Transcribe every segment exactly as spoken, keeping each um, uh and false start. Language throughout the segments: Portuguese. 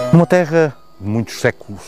Numa terra de muitos séculos,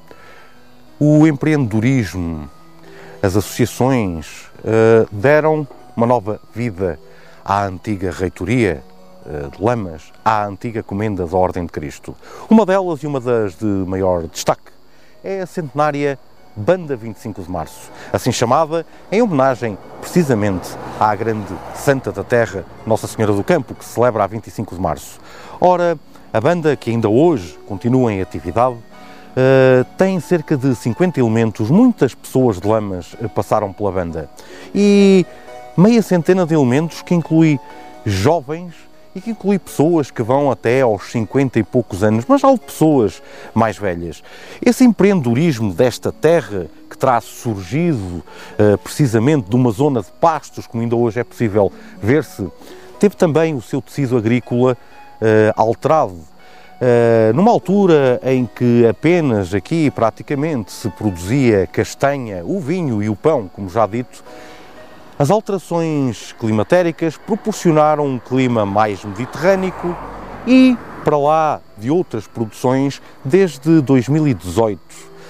o empreendedorismo, as associações uh, deram uma nova vida à antiga reitoria uh, de Lamas, à antiga comenda da Ordem de Cristo. Uma delas e uma das de maior destaque é a centenária Banda vinte e cinco de Março, assim chamada em homenagem precisamente à grande Santa da Terra, Nossa Senhora do Campo, que se celebra a vinte e cinco de Março. Ora, a banda, que ainda hoje continua em atividade, uh, tem cerca de cinquenta elementos. Muitas pessoas de Lamas passaram pela banda e meia centena de elementos, que inclui jovens e que inclui pessoas que vão até aos cinquenta e poucos anos, mas há pessoas mais velhas. Esse empreendedorismo desta terra, que terá surgido uh, precisamente de uma zona de pastos, como ainda hoje é possível ver-se, teve também o seu tecido agrícola uh, alterado. Uh, numa altura em que apenas aqui praticamente se produzia castanha, o vinho e o pão, como já dito, as alterações climatéricas proporcionaram um clima mais mediterrâneo e, para lá de outras produções, desde dois mil e dezoito,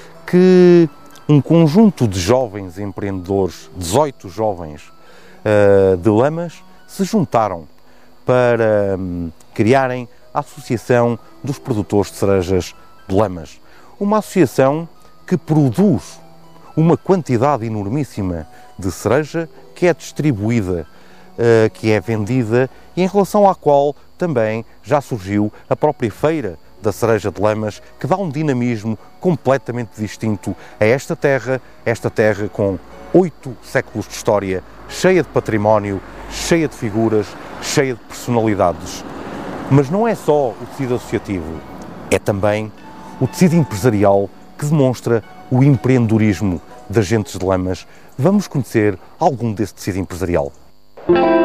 que um conjunto de jovens empreendedores, dezoito jovens uh, de Lamas, se juntaram para um, criarem a Associação dos Produtores de Cerejas de Lamas. Uma associação que produz uma quantidade enormíssima de cereja, que é distribuída, uh, que é vendida e em relação à qual também já surgiu a própria Feira da Cereja de Lamas, que dá um dinamismo completamente distinto a esta terra, esta terra com oito séculos de história, cheia de património, cheia de figuras, cheia de personalidades. Mas não é só o tecido associativo, é também o tecido empresarial que demonstra o empreendedorismo das gentes de Lamas. Vamos conhecer algum desse tecido empresarial.